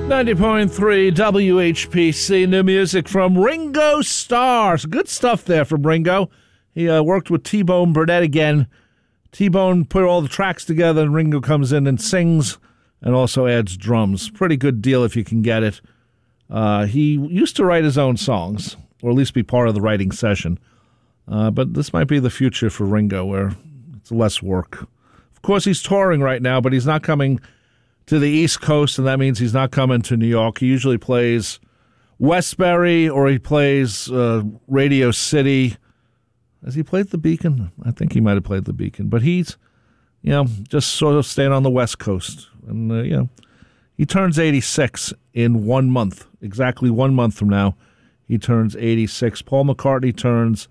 90.3 WHPC, new music from Ringo Starr. Good stuff there from Ringo. He worked with T-Bone Burnett again. T-Bone put all the tracks together, and Ringo comes in and sings and also adds drums. Pretty good deal if you can get it. He used to write his own songs, or at least be part of the writing session. But this might be the future for Ringo, where it's less work. Of course, he's touring right now, but he's not coming to the East Coast, and that means he's not coming to New York. He usually plays Westbury, or he plays Radio City. Has he played the Beacon? I think he might have played the Beacon. But he's, just sort of staying on the West Coast. And, he turns 86 in 1 month. Exactly 1 month from now, he turns 86. Paul McCartney turns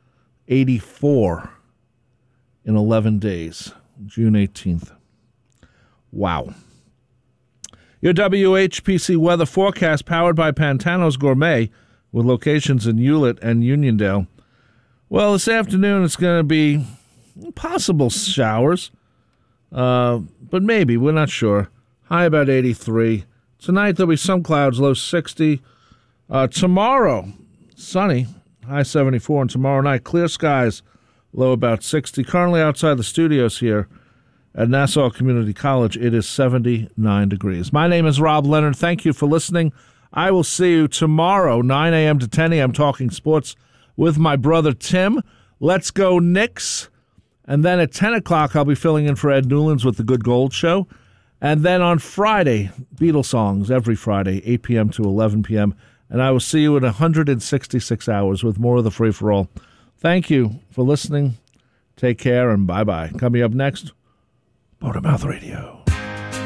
84 in 11 days, June 18th. Wow. Your WHPC weather forecast powered by Pantano's Gourmet with locations in Hewlett and Uniondale. Well, this afternoon it's going to be possible showers, but maybe. We're not sure. High about 83. Tonight there'll be some clouds, low 60. Tomorrow, sunny, high 74. And tomorrow night, clear skies, low about 60. Currently outside the studios here at Nassau Community College, it is 79 degrees. My name is Rob Leonard. Thank you for listening. I will see you tomorrow, 9 a.m. to 10 a.m., talking sports with my brother Tim. Let's go Knicks. And then at 10 o'clock, I'll be filling in for Ed Newlands with the Good Gold Show. And then on Friday, Beatles songs every Friday, 8 p.m. to 11 p.m. And I will see you in 166 hours with more of the free-for-all. Thank you for listening. Take care and bye-bye. Coming up next, Motormouth Radio.